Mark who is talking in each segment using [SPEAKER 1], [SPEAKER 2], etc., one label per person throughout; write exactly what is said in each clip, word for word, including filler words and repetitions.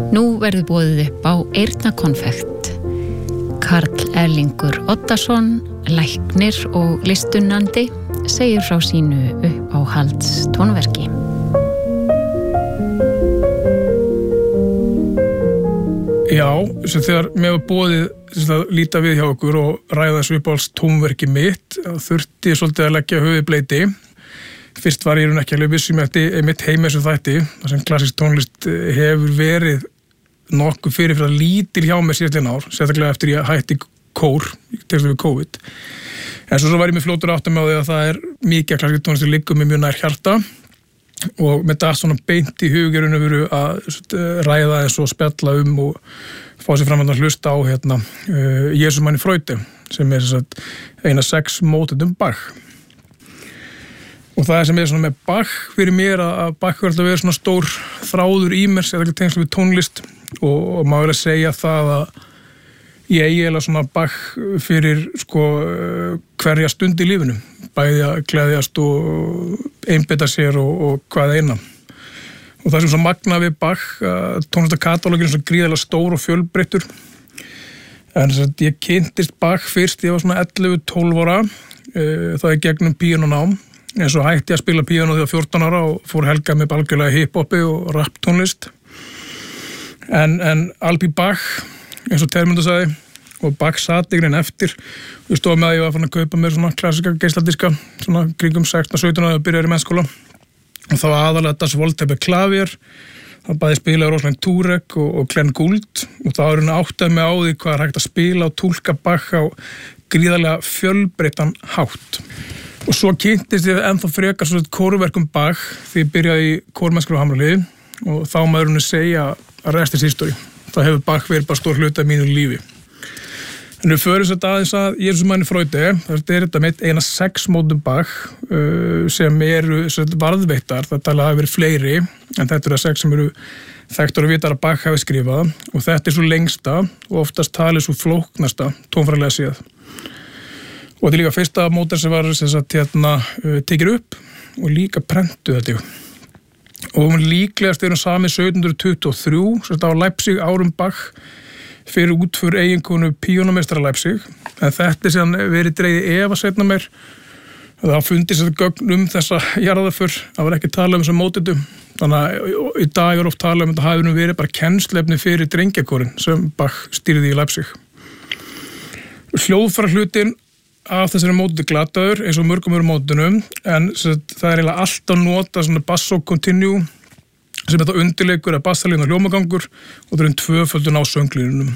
[SPEAKER 1] Nú verður boðið upp á eyrnakonfekt. Karl Erlingur Oddason, læknir og listunnandi, segir frá sínu uppáhalds tónverki.
[SPEAKER 2] Já, sem þegar mér var boðið að líta við hjá okkur og ræða þessu uppáhalds tónverki mitt, þurfti ég svolítið að leggja höfuðbleiti. Fyrst var ég ekki alveg vissum eftir mitt heim þessu þætti, þar sem klassísk tónlist hefur verið nokkuð fyrir fyrir að lítil hjá mér síðastliðin ár, sérstaklega eftir ég hætti kór, tegstu við COVID. En svo, svo var ég með fljótur áttum á því að það er mikið klassísk tónlist sem liggur mér mjög nær hjarta og með það svona beint í hugurinn veru að ræða eins og spjalla um og fá sér fram að hlusta á hérna uh, Jesús manni Freude, sem er sagt, eina sex mótetum Bach. Og það sem er svona með Bach fyrir mér að Bach verður að vera svona stór þráður í mér, sérstaklega tengsl við tónlist og, og má vel að segja það að ég eigi eiginlega svona Bach fyrir sko hverja stund í lífinu, bæði að gleðjast og einbeita sér og, og hvað eina. Og það sem svo magna við Bach, tónlistarkatalógin er svo gríðarlega stór og fjölbreyttur. En þess að ég kynntist Bach fyrst, ég var svona ellefu tólf ára, það er gegnum píanónám. En svo hætti ég að spila píanó þegar fjórtán ára og fór helga með algjörlega hip-hopi og rap tónlist. En, en Albi Bach, eins og Termundur sagði, og Bach sat ykkurinn eftir. Við stóðum með að ég var fann að kaupa mér svona klassíska geisladiska, svona kringum sextán sautján ára og byrjaði í mennskóla. Og það var aðalega Das Voltepe klavér, það bæði spilaði rosalega Turek og, og Glenn Gould, og það var hérna áttaði mig á því hvað er hægt að spila og túlka Bach á gríðarlega fjölbreyttan hátt. Og svo kynntist ég ennþá frekar svona kórverkum Bach því ég byrjaði í kórmennsku á Hamraliði og þá maður hún að segja að rest is history. Það hefur Bach verið bara stór hluti af mínu lífi. En við förum þetta aðeins að Jesús manni Freude, þetta er þetta með eina sex mótum Bach uh, sem eru varðveittar, það tala hafi verið fleiri, en þetta eru að sex sem eru þekktur og vitar að Bach hafi skrifað og þetta er svo lengsta og oftast talið svo flóknasta tónfræðilega séð. Og þetta er líka fyrsta mótar sem var sem sagt, hérna, uh, tekið upp og líka prentuð þetta. Og hún líklegast er hún samið sautján hundrað tuttugu og þrjú, sem þetta á Leipzig árum Bach, fyrir útför eiginkonu píanómeistara Leipzig, en þetta er síðan verið dregið efa seinna meir. Það fundist þetta gögn um þessa jarðaför, það var ekki talað um þessum mótitu, þannig að í dag er oft talað um þetta hafi nú verið bara kennslefni fyrir drengjakórinn sem Bach stýrði í Leipzig. Hljóðfæra hlutin af þessari mótitu glataður, eins og mörgum öðrum mótitunum, en það er eiginlega alltaf nota svona basso continue, sem þetta undirleikur að bassarlín og hljómagangur og það er einn tvöföldun á sönglínunum.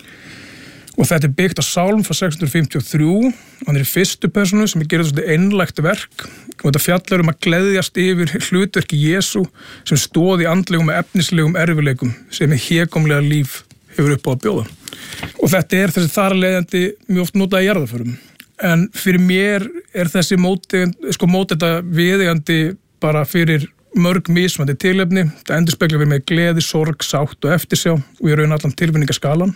[SPEAKER 2] Og þetta er byggt á sálm frá sex hundruð fimmtíu og þrjú, hann er í fyrstu persónu sem er gerð svona einlægt verk og þetta fjallar um að gleðjast yfir hlutverki Jesú sem stóð í andlegum og efnislegum erfileikum sem er hégómlega líf hefur upp á að bjóða. Og þetta er þessi þarlegandi mjög oft notað í jarðarförum. En fyrir mér er þessi móti, sko móti þetta viðeigandi bara fyrir mörg mismandi tilefni, það endurspeglar við með gleði, sorg, sátt og eftirsjá og ég raun allan tilfinningaskalan.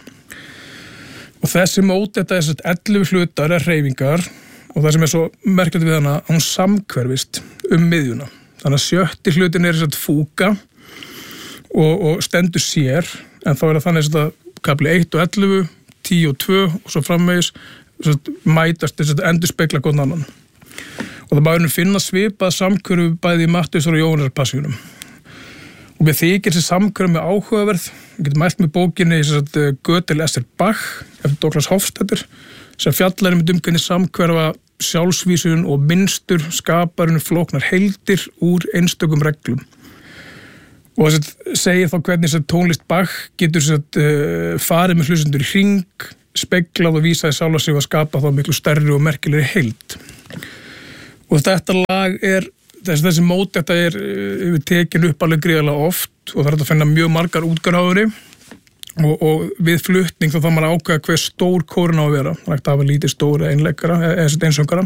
[SPEAKER 2] Og þessi mót, þetta er svona ellefu hlutar er hreyfingar og það sem er svo merkilegt við hana, hún samhverfist um miðjuna. Þannig að sjötti hlutin er svona fúka og, og stendur sér, en þá er það þannig svona kapli eitt og ellefu, tíu og tvö og svo framvegis svona mætast þess að endurspegla góðan annan. Og það bæði finna svipað samkörfu bæði í Mattheusar og Jóhannesar passíunum. Og við þykir þessi samkörfu með áhugaverð. Við getum mælt með bókinni Gödel Esser Bach eftir Douglas Hofstadter sem fjallar um hvernig samkverfa sjálfsvísun og mynstur skaparinu flóknar heildir úr einstökum reglum. Og þess að segir þá hvernig þess að tónlist Bach getur þess að uh, farið með hlustendur í hring, speglað og vísaði sjálfa sig að skapa þá miklu stærri og merkilegri heild. Og þetta lag er, þessi, þessi mót, þetta er við tekin upp alveg gríðarlega oft og það er að finna mjög margar útgáfur og, og við flutning þá þá maður ákveða hver stór kórinn á að vera. Það er ekki að hafa lítið stóra einleikara, eða einsöngara.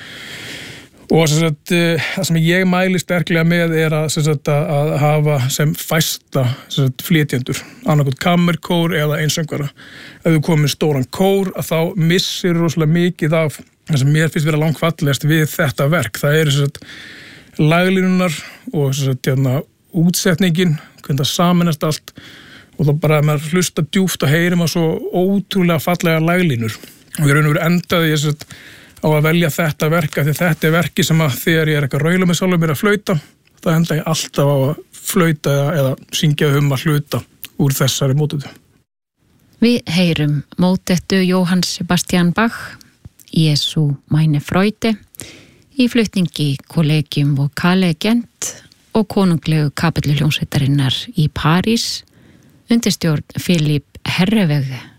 [SPEAKER 2] Og sagt, það sem ég mæli sterklega með er að, sagt, að hafa sem fæsta sagt, flytjendur, annarkot kammerkór eða einsöngara. Ef við komum með stóran kór, að þá missir rosalega mikið af það sem mér finnst vera langfallegast við þetta verk. Það eru sagt, laglínunar og sagt, hérna, útsetningin, hvernig það saminast allt og þá bara að maður hlusta djúpt og heyrir maður svo ótrúlega fallega laglínur og ég raun og veru endaði ég sett á að velja þetta verk því þetta er verki sem að þegar ég er eitthvað raula með sjálfum mér að flauta þá enda ég alltaf á að flauta eða, eða syngja um að hluta úr þessari mótetu.
[SPEAKER 1] Við heyrum mótettu Jóhann Sebastian Bach, Jesu meine Freude, í flutningi Collegium Vocale Gent og konunglegu kapelluhljómsveitarinnar í París undir stjórn Philippe Herreweghe.